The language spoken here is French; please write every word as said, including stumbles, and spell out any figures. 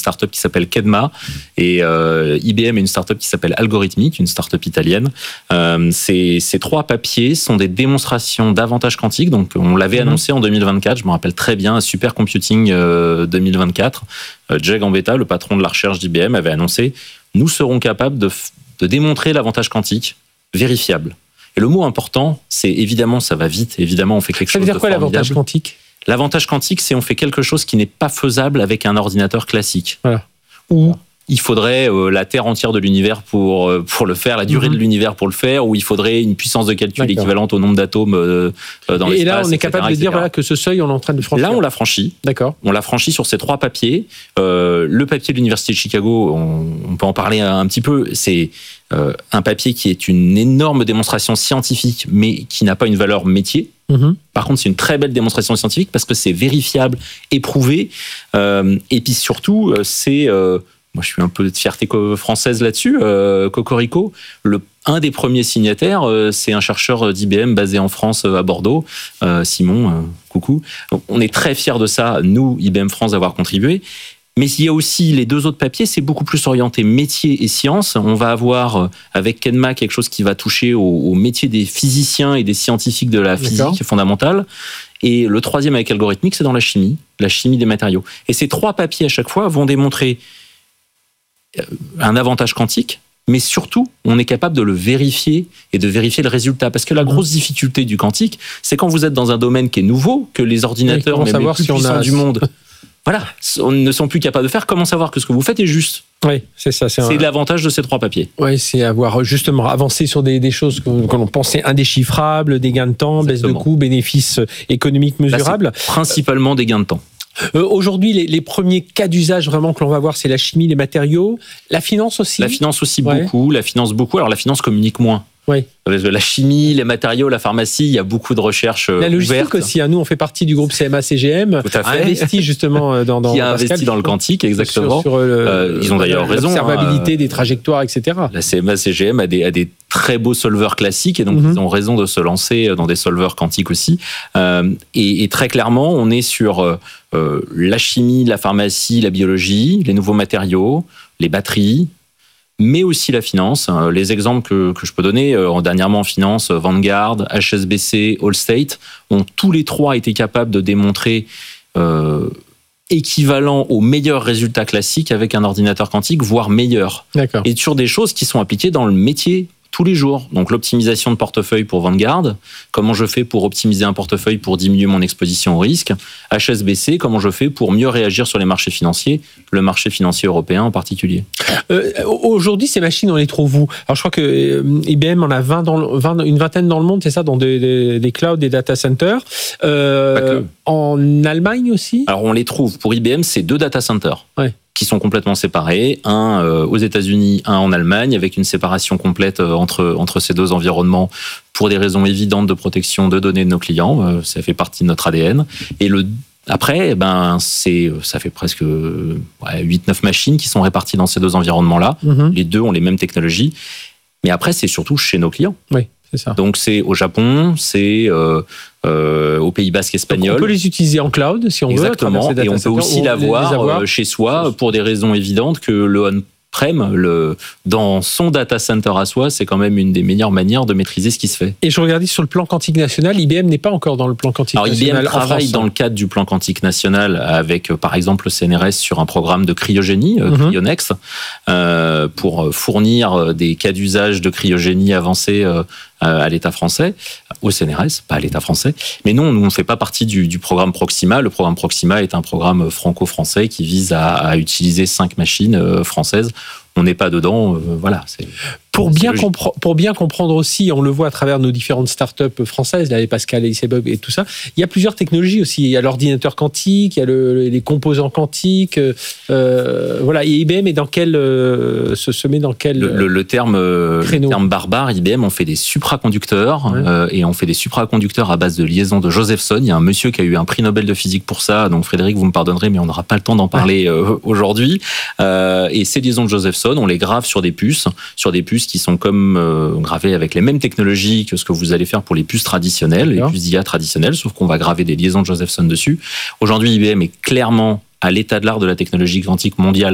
start-up qui s'appelle Kedma et euh, I B M est une start-up qui s'appelle Algorithmic, une start-up italienne. Euh, ces, ces trois papiers sont des démonstrations d'avantages quantiques. Donc, on l'avait mmh. annoncé en deux mille vingt-quatre, je me rappelle très bien, Supercomputing euh, deux mille vingt-quatre. Euh, Jay Gambetta, le patron de la recherche d'I B M, avait annoncé « Nous serons capables de, de démontrer l'avantage quantique vérifiable ». Et le mot important, c'est évidemment, ça va vite, évidemment, on fait quelque chose de formidable. Ça veut dire quoi l'avantage quantique ? L'avantage quantique, c'est on fait quelque chose qui n'est pas faisable avec un ordinateur classique. Voilà. Ou il faudrait euh, la Terre entière de l'univers pour, euh, pour le faire, la durée mmh. de l'univers pour le faire, ou il faudrait une puissance de calcul D'accord. équivalente au nombre d'atomes euh, dans l'espace. Et là, on est et cetera, capable de dire voilà, que ce seuil, on est en train de franchir. Là, on l'a franchi. D'accord. On l'a franchi sur ces trois papiers. Euh, le papier de l'Université de Chicago, on, on peut en parler un petit peu, c'est euh, un papier qui est une énorme démonstration scientifique, mais qui n'a pas une valeur métier. Mmh. Par contre, c'est une très belle démonstration scientifique parce que c'est vérifiable, éprouvé. Euh, et puis surtout, c'est... Euh, moi, je suis un peu de fierté française là-dessus. Euh, Cocorico, le, un des premiers signataires, euh, c'est un chercheur d'I B M basé en France, à Bordeaux, euh, Simon, euh, coucou. Donc, on est très fiers de ça, nous, I B M France, d'avoir contribué. Mais il y a aussi les deux autres papiers, c'est beaucoup plus orienté métier et sciences. On va avoir, avec Kedma, quelque chose qui va toucher au, au métier des physiciens et des scientifiques de la physique D'accord. fondamentale. Et le troisième, avec Algorithmic, c'est dans la chimie, la chimie des matériaux. Et ces trois papiers, à chaque fois, vont démontrer un avantage quantique, mais surtout, on est capable de le vérifier et de vérifier le résultat. Parce que la grosse difficulté du quantique, c'est quand vous êtes dans un domaine qui est nouveau, que les ordinateurs, même les plus si puissants a... du monde, voilà, ne sont plus capables de faire. Comment savoir que ce que vous faites est juste ? Oui, c'est ça. C'est, c'est un... l'avantage de ces trois papiers. Oui, c'est avoir justement avancé sur des, des choses que, que l'on pensait indéchiffrables, des gains de temps, Exactement. baisse de coûts, bénéfices économiques mesurables. Là, c'est principalement des gains de temps. Euh, aujourd'hui, les, les premiers cas d'usage vraiment que l'on va voir, c'est la chimie, les matériaux, la finance aussi. La finance aussi ouais. beaucoup, la finance beaucoup. Alors la finance communique moins. Oui. La chimie, les matériaux, la pharmacie, il y a beaucoup de recherches ouvertes. La logistique ouvertes. aussi. Hein. Nous, on fait partie du groupe C M A C G M. Tout à fait. A investi justement dans, dans qui a Pascal, investi dans le quantique, exactement. Sur, sur le, euh, ils ont d'ailleurs raison. L'observabilité hein, des trajectoires, et cetera. La C M A C G M a des, a des très beaux solveurs classiques et donc mm-hmm. ils ont raison de se lancer dans des solveurs quantiques aussi. Euh, et, et très clairement, on est sur euh, la chimie, la pharmacie, la biologie, les nouveaux matériaux, les batteries, mais aussi la finance. Les exemples que, que je peux donner, euh, dernièrement en finance, Vanguard, H S B C, Allstate, ont tous les trois été capables de démontrer euh, équivalent aux meilleurs résultats classiques avec un ordinateur quantique, voire meilleur. D'accord. Et sur des choses qui sont appliquées dans le métier tous les jours. Donc l'optimisation de portefeuille pour Vanguard, comment je fais pour optimiser un portefeuille pour diminuer mon exposition au risque. H S B C, comment je fais pour mieux réagir sur les marchés financiers, le marché financier européen en particulier. Euh, aujourd'hui, ces machines, on les trouve où ? Alors je crois que euh, I B M en a vingt dans le, vingt, une vingtaine dans le monde, c'est ça, dans des, des, des clouds, des data centers. Euh, en Allemagne aussi ? Alors on les trouve, pour I B M, c'est deux data centers. Ouais. Qui sont complètement séparés, un euh, aux États-Unis, un en Allemagne, avec une séparation complète euh, entre entre ces deux environnements pour des raisons évidentes de protection de données de nos clients. Euh, ça fait partie de notre A D N. Et le après, ben c'est ça fait presque ouais, huit neuf machines qui sont réparties dans ces deux environnements-là. Mm-hmm. Les deux ont les mêmes technologies. Mais après, c'est surtout chez nos clients. Oui. C'est ça. Donc c'est au Japon, c'est euh, euh, au Pays Basque espagnol. Donc on peut les utiliser en cloud si on Exactement. veut. Et on peut aussi l'avoir avoir chez soi pour des raisons évidentes que le on-prem, le, dans son data center à soi, c'est quand même une des meilleures manières de maîtriser ce qui se fait. Et je regardais sur le plan quantique national, I B M n'est pas encore dans le plan quantique Alors, national. I B M travaille dans le cadre du plan quantique national avec, par exemple, le C N R S sur un programme de cryogénie, mm-hmm. Cryonex, euh, pour fournir des cas d'usage de cryogénie avancée euh, à l'État français, au C N R S, pas à l'État français. Mais non, nous, on ne fait pas partie du, du programme Proxima. Le programme Proxima est un programme franco-français qui vise à, à utiliser cinq machines françaises. On n'est pas dedans, euh, voilà. C'est, pour, c'est bien compre- pour bien comprendre aussi, on le voit à travers nos différentes startups françaises, là, les Pascal, les Bob et tout ça, il y a plusieurs technologies aussi. Il y a l'ordinateur quantique, il y a le, les composants quantiques. Euh, voilà. Et I B M est dans quel, euh, se, se met dans quel le, le, le terme, le terme barbare, I B M, on fait des supraconducteurs, ouais. euh, et on fait des supraconducteurs à base de liaisons de Josephson. Il y a un monsieur qui a eu un prix Nobel de physique pour ça, donc Frédéric, vous me pardonnerez, mais on n'aura pas le temps d'en parler ouais. euh, aujourd'hui. Euh, et ces liaisons de Josephson, on les grave sur des puces, sur des puces qui sont comme euh, gravées avec les mêmes technologies que ce que vous allez faire pour les puces traditionnelles, D'accord. les puces d'I A traditionnelles, sauf qu'on va graver des liaisons de Josephson dessus. Aujourd'hui, I B M est clairement à l'état de l'art de la technologie quantique mondiale